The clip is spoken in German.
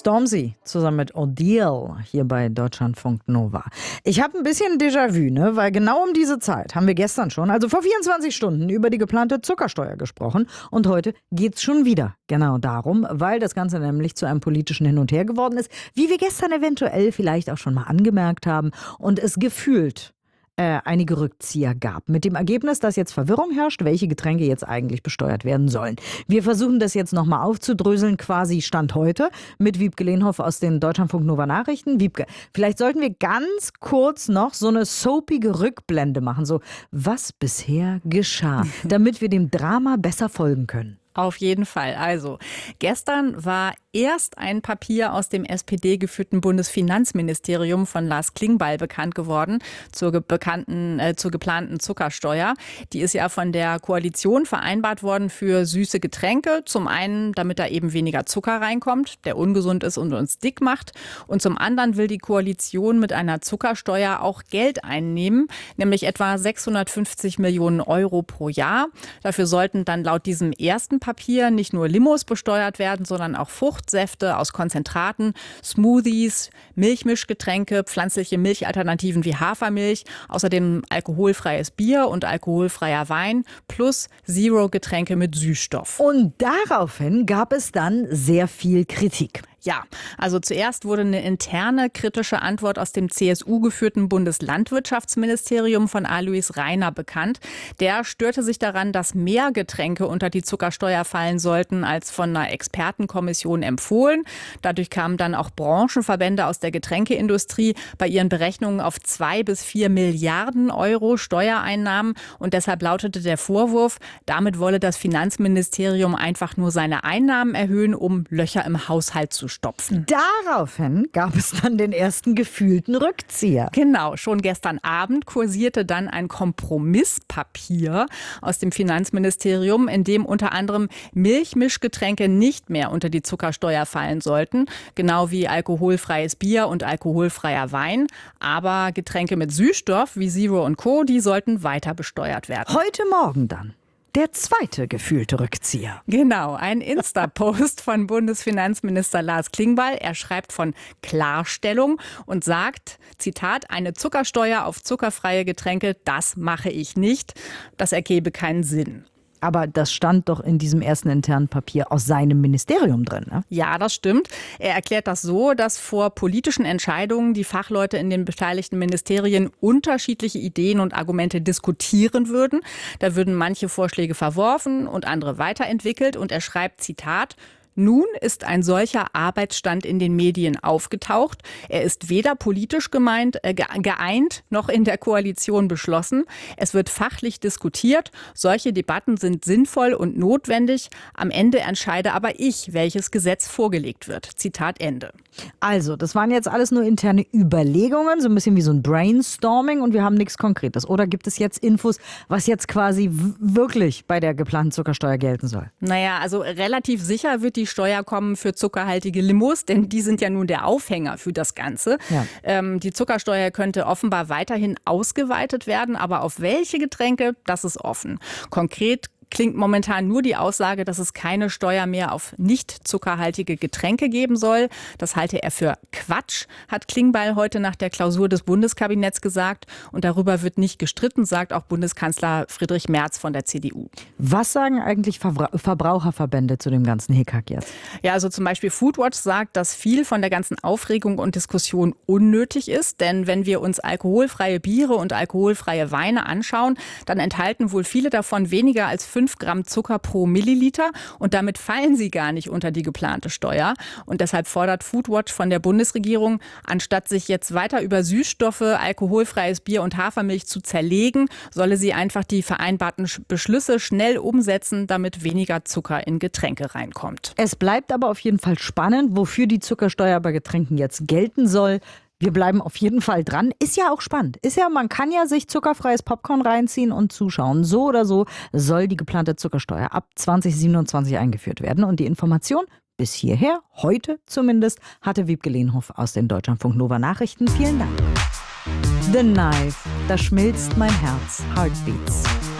Stormzy zusammen mit Ordeal hier bei Deutschlandfunk Nova. Ich habe ein bisschen Déjà-vu, ne? Weil genau um diese Zeit haben wir gestern schon, also vor 24 Stunden, über die geplante Zuckersteuer gesprochen. Und heute geht's schon wieder genau darum, weil das Ganze nämlich zu einem politischen Hin und Her geworden ist, wie wir gestern eventuell vielleicht auch schon mal angemerkt haben und es gefühlt einige Rückzieher gab. Mit dem Ergebnis, dass jetzt Verwirrung herrscht, welche Getränke jetzt eigentlich besteuert werden sollen. Wir versuchen das jetzt nochmal aufzudröseln, quasi Stand heute, mit Wiebke Lehnhoff aus den Deutschlandfunk Nova Nachrichten. Wiebke, vielleicht sollten wir ganz kurz noch so eine soapige Rückblende machen, so was bisher geschah, damit wir dem Drama besser folgen können. Auf jeden Fall. Also, gestern war erst ein Papier aus dem SPD-geführten Bundesfinanzministerium von Lars Klingbeil bekannt geworden zur geplanten Zuckersteuer. Die ist ja von der Koalition vereinbart worden für süße Getränke. Zum einen, damit da eben weniger Zucker reinkommt, der ungesund ist und uns dick macht. Und zum anderen will die Koalition mit einer Zuckersteuer auch Geld einnehmen, nämlich etwa 650 Millionen Euro pro Jahr. Dafür sollten dann laut diesem ersten Papier nicht nur Limos besteuert werden, sondern auch Fruchtsäfte aus Konzentraten, Smoothies, Milchmischgetränke, pflanzliche Milchalternativen wie Hafermilch, außerdem alkoholfreies Bier und alkoholfreier Wein plus Zero-Getränke mit Süßstoff. Und daraufhin gab es dann sehr viel Kritik. Ja, also zuerst wurde eine interne kritische Antwort aus dem CSU-geführten Bundeslandwirtschaftsministerium von Alois Rainer bekannt. Der störte sich daran, dass mehr Getränke unter die Zuckersteuer fallen sollten, als von einer Expertenkommission empfohlen. Dadurch kamen dann auch Branchenverbände aus der Getränkeindustrie bei ihren Berechnungen auf 2 bis 4 Milliarden Euro Steuereinnahmen. Und deshalb lautete der Vorwurf, damit wolle das Finanzministerium einfach nur seine Einnahmen erhöhen, um Löcher im Haushalt zu stopfen. Daraufhin gab es dann den ersten gefühlten Rückzieher. Genau, schon gestern Abend kursierte dann ein Kompromisspapier aus dem Finanzministerium, in dem unter anderem Milchmischgetränke nicht mehr unter die Zuckersteuer fallen sollten, genau wie alkoholfreies Bier und alkoholfreier Wein. Aber Getränke mit Süßstoff wie Zero und Co., die sollten weiter besteuert werden. Heute Morgen dann der zweite gefühlte Rückzieher. Genau, ein Insta-Post von Bundesfinanzminister Lars Klingbeil. Er schreibt von Klarstellung und sagt, Zitat, eine Zuckersteuer auf zuckerfreie Getränke, das mache ich nicht. Das ergebe keinen Sinn. Aber das stand doch in diesem ersten internen Papier aus seinem Ministerium drin, ne? Ja, das stimmt. Er erklärt das so, dass vor politischen Entscheidungen die Fachleute in den beteiligten Ministerien unterschiedliche Ideen und Argumente diskutieren würden. Da würden manche Vorschläge verworfen und andere weiterentwickelt. Und er schreibt, Zitat, nun ist ein solcher Arbeitsstand in den Medien aufgetaucht. Er ist weder politisch geeint noch in der Koalition beschlossen. Es wird fachlich diskutiert. Solche Debatten sind sinnvoll und notwendig. Am Ende entscheide aber ich, welches Gesetz vorgelegt wird. Zitat Ende. Also, das waren jetzt alles nur interne Überlegungen, so ein bisschen wie so ein Brainstorming und wir haben nichts Konkretes. Oder gibt es jetzt Infos, was jetzt quasi wirklich bei der geplanten Zuckersteuer gelten soll? Naja, also relativ sicher wird die Steuer kommen für zuckerhaltige Limos, denn die sind ja nun der Aufhänger für das Ganze. Ja. Die Zuckersteuer könnte offenbar weiterhin ausgeweitet werden, aber auf welche Getränke, das ist offen. Konkret klingt momentan nur die Aussage, dass es keine Steuer mehr auf nicht zuckerhaltige Getränke geben soll. Das halte er für Quatsch, hat Klingbeil heute nach der Klausur des Bundeskabinetts gesagt. Und darüber wird nicht gestritten, sagt auch Bundeskanzler Friedrich Merz von der CDU. Was sagen eigentlich Verbraucherverbände zu dem ganzen Hickhack jetzt? Ja, also zum Beispiel Foodwatch sagt, dass viel von der ganzen Aufregung und Diskussion unnötig ist. Denn wenn wir uns alkoholfreie Biere und alkoholfreie Weine anschauen, dann enthalten wohl viele davon weniger als 5 Gramm Zucker pro Milliliter und damit fallen sie gar nicht unter die geplante Steuer. Und deshalb fordert Foodwatch von der Bundesregierung, anstatt sich jetzt weiter über Süßstoffe, alkoholfreies Bier und Hafermilch zu zerlegen, solle sie einfach die vereinbarten Beschlüsse schnell umsetzen, damit weniger Zucker in Getränke reinkommt. Es bleibt aber auf jeden Fall spannend, wofür die Zuckersteuer bei Getränken jetzt gelten soll. Wir bleiben auf jeden Fall dran. Ist ja auch spannend. Man kann ja sich zuckerfreies Popcorn reinziehen und zuschauen. So oder so soll die geplante Zuckersteuer ab 2027 eingeführt werden. Und die Information bis hierher, heute zumindest, hatte Wiebke Lehnhoff aus den Deutschlandfunk Nova Nachrichten. Vielen Dank. The Knife, da schmilzt mein Herz. Heartbeats.